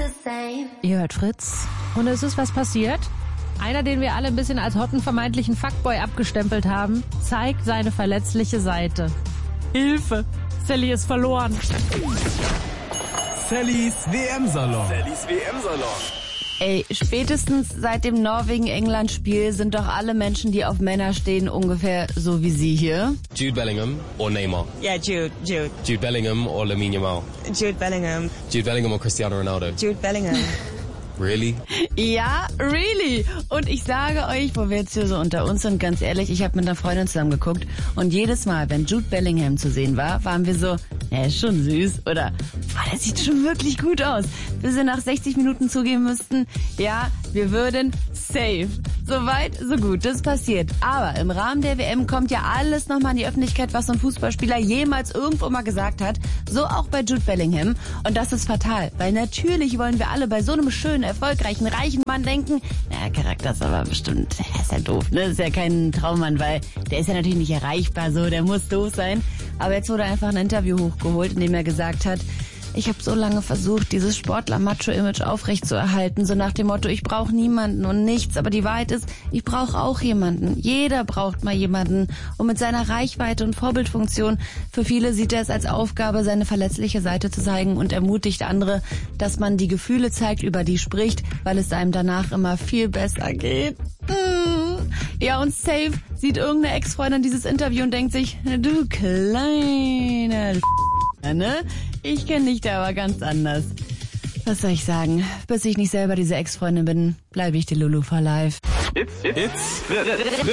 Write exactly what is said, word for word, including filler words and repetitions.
Ihr hört Fritz. Und es ist was passiert. Einer, den wir alle ein bisschen als hotten vermeintlichen Fuckboy abgestempelt haben, zeigt seine verletzliche Seite. Hilfe! Sally ist verloren. Sallys W M-Salon. Sallys W M-Salon. Ey, spätestens seit dem Norwegen-England-Spiel sind doch alle Menschen, die auf Männer stehen, ungefähr so wie Sie hier. Jude Bellingham or Neymar? Yeah, Jude, Jude. Jude Bellingham or Lamine Yamal? Jude Bellingham. Jude Bellingham or Cristiano Ronaldo? Jude Bellingham. Really? Ja, really. Und ich sage euch, wo wir jetzt hier so unter uns sind, ganz ehrlich, ich habe mit einer Freundin zusammen geguckt und jedes Mal, wenn Jude Bellingham zu sehen war, waren wir so, er ist schon süß oder, oh, der sieht schon wirklich gut aus. Bis wir nach sechzig Minuten zugeben müssten, ja, wir würden safe. So weit, so gut, das passiert. Aber im Rahmen der W M kommt ja alles nochmal in die Öffentlichkeit, was so ein Fußballspieler jemals irgendwo mal gesagt hat. So auch bei Jude Bellingham. Und das ist fatal, weil natürlich wollen wir alle bei so einem schönen, erfolgreichen, reichen Mann denken, na, Charakter ist aber bestimmt, der ist ja doof, ne? Das ist ja kein Traummann, weil der ist ja natürlich nicht erreichbar, so, der muss doof sein. Aber jetzt wurde einfach ein Interview hochgeholt, in dem er gesagt hat, ich habe so lange versucht, dieses Sportler-Macho-Image aufrechtzuerhalten, so nach dem Motto, ich brauche niemanden und nichts. Aber die Wahrheit ist, ich brauche auch jemanden. Jeder braucht mal jemanden. Und mit seiner Reichweite und Vorbildfunktion, für viele sieht er es als Aufgabe, seine verletzliche Seite zu zeigen und ermutigt andere, dass man die Gefühle zeigt, über die spricht, weil es einem danach immer viel besser geht. Mm. Ja, und safe sieht irgendeine Ex-Freundin dieses Interview und denkt sich, du kleine ne? Ich kenne dich da aber ganz anders. Was soll ich sagen? Bis ich nicht selber diese Ex-Freundin bin, bleibe ich die Lulu for life. It's, it's, it's Fritz.